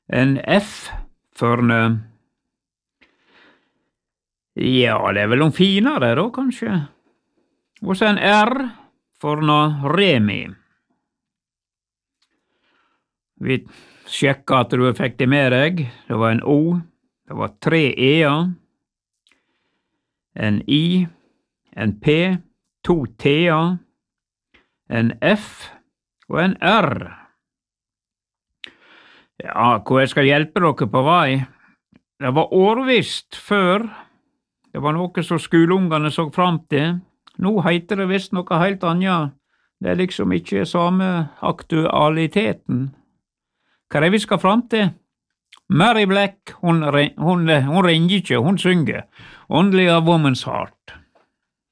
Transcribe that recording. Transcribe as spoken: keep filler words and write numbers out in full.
En F for nø. Ja, det er vel noen finere da, kanskje. Og så en R for nå Remi. Vi sjekket at du fikk det med deg. Det var en O, det var tre E-er, en I, en P, to T-er, en F og en R. Ja, hvor jeg skal hjelpe dere på vei? Det var årvisst før. Det var noe som skoleungene så fram til. Nå heter det visst noe helt annet. Det er liksom ikke samme aktualiteten. Hva er det vi skal fram til? Mary Black, hun, hun, hun ringer ikke, hun synger. Only a woman's heart.